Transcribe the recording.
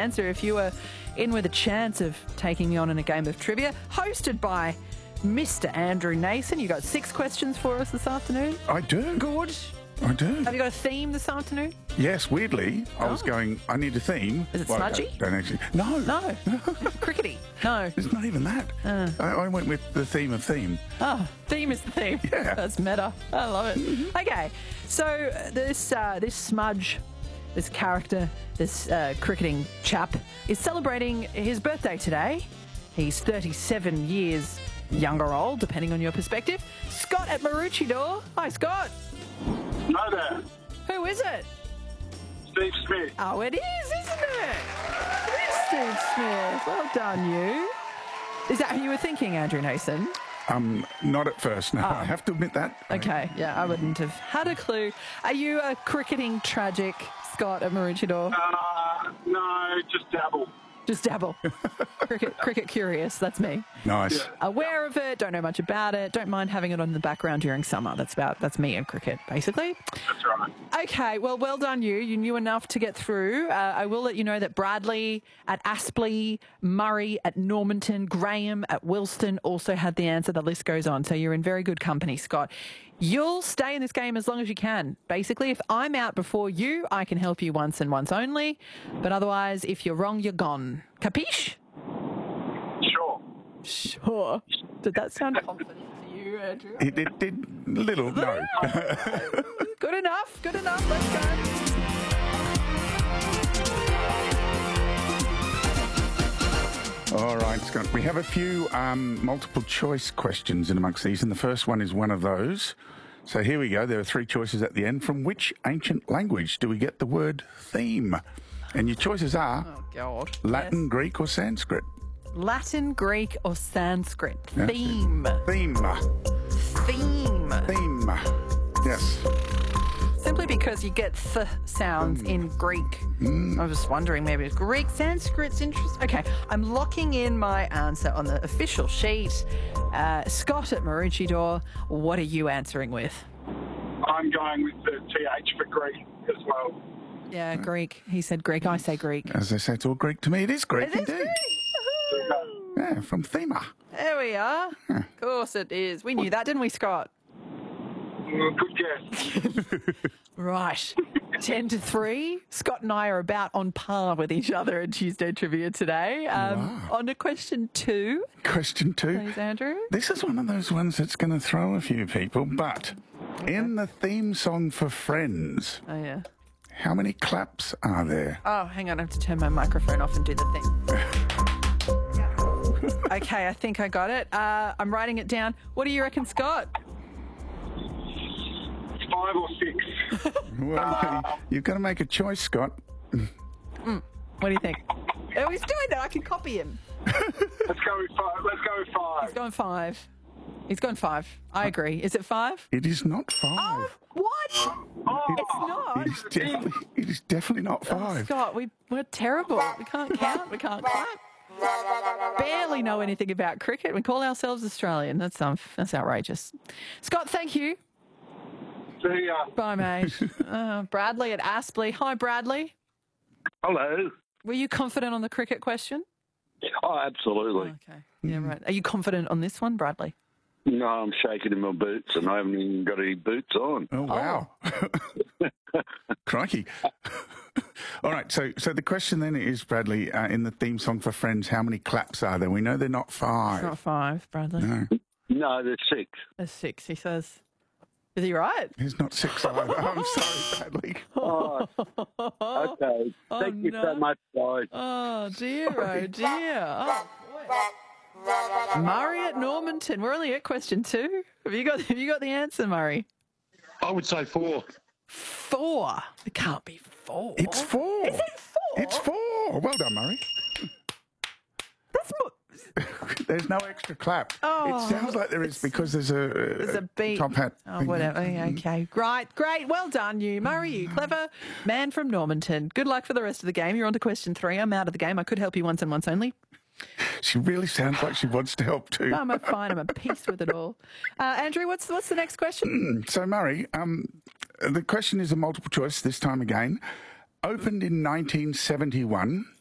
answer if you were in with a chance of taking me on in a game of trivia, hosted by Mr. Andrew Nason. You got 6 questions for us this afternoon? I do. Good. I do. Have you got a theme this afternoon? Yes, weirdly, I was going, I need a theme. Is it smudgy? Don't actually. No. No. Crickety? No. It's not even that. I went with the theme of theme. Oh, theme is the theme. Yeah. That's meta. I love it. Okay, so this smudge, this character, this cricketing chap is celebrating his birthday today. He's 37 years younger old, depending on your perspective. Scott at Maroochydore. Hi, Scott. Hi there. Who is it? Steve Smith. Oh, it is, isn't it? It is Steve Smith. Well done, you. Is that who you were thinking, Andrew Nason? Not at first, no. I have to admit that. Okay, yeah, I wouldn't have had a clue. Are you a cricketing tragic, Scott at Maroochydore? No, just dabble. Just dabble. cricket curious, that's me. Nice. Yeah. Aware of it, don't know much about it, don't mind having it on in the background during summer. That's me and cricket, basically. That's right. Okay, well done you. You knew enough to get through. I will let you know that Bradley at Aspley, Murray at Normanton, Graham at Wilston also had the answer. The list goes on. So you're in very good company, Scott. You'll stay in this game as long as you can. Basically, if I'm out before you, I can help you once and once only. But otherwise, if you're wrong, you're gone. Capiche? Sure. Sure. Did that sound confident to you, Andrew? It did little, no. Good enough. Let's go. All right, Scott. We have a few multiple choice questions in amongst these, and the first one is one of those. So here we go. There are 3 choices at the end. From which ancient language do we get the word theme? And your choices are Oh, God. Latin, Yes. Greek, or Sanskrit. Latin, Greek, or Sanskrit? That's Theme. Theme. Theme. Theme. Yes. Simply because you get th sounds in Greek. I was just wondering, maybe it's Greek, Sanskrit's interesting. Okay, I'm locking in my answer on the official sheet. Scott at Maroochydore, what are you answering with? I'm going with the TH for Greek as well. Yeah, Greek. He said Greek. I say Greek. As I say, it's all Greek to me. It is Greek, It is indeed. Greek. Woohoo. Yeah, from Thema. There we are. Of course it is. We knew that, didn't we, Scott? Good guess. Right. 10-3. Scott and I are about on par with each other at Tuesday Trivia today. Wow. On to question 2. Question 2. Please, Andrew. This is one of those ones that's going to throw a few people, but in the theme song for Friends, Oh, yeah. how many claps are there? Oh, hang on. I have to turn my microphone off and do the thing. Okay, I think I got it. I'm writing it down. What do you reckon, Scott? 5 or 6. Well, you've got to make a choice, Scott. What do you think? Oh, he's doing that. I can copy him. Let's go with 5. Let's go with 5. He's going 5. He's going 5. I agree. Is it 5? It is not 5. Oh, what? It's not. It is definitely not 5. Scott, we're terrible. We can't count. We can't clap. Barely know anything about cricket. We call ourselves Australian. That's outrageous. Scott, thank you. See ya. Bye, mate. Bradley at Aspley. Hi, Bradley. Hello. Were you confident on the cricket question? Oh, absolutely. Okay. Yeah, right. Are you confident on this one, Bradley? No, I'm shaking in my boots and I haven't even got any boots on. Oh, wow. Crikey. All right, so the question then is, Bradley, in the theme song for Friends, how many claps are there? We know they're not 5. It's not 5, Bradley. No, No, there's 6. There's 6, he says. Is he right? there's not 6 either. I'm sorry, Bradley. Oh, okay. Thank you so no. much, guys. Oh, dear. Oh, dear. Oh, boy. Murray at Normanton. We're only at question 2. Have you got the answer, Murray? I would say 4. 4. It can't be 4. It's 4. Is it 4? It's 4. Well done, Murray. That's more... There's no extra clap. Oh, it sounds like there is because there's There's a beat. top hat. Oh, thing. whatever. Okay. Great. Well done, you. Murray, you clever man from Normanton. Good luck for the rest of the game. You're on to question 3. I'm out of the game. I could help you once and once only. She really sounds like she wants to help too. I'm fine. I'm at peace with it all. Andrew, what's the next question? So, Murray, the question is a multiple choice this time again. Opened in 1971,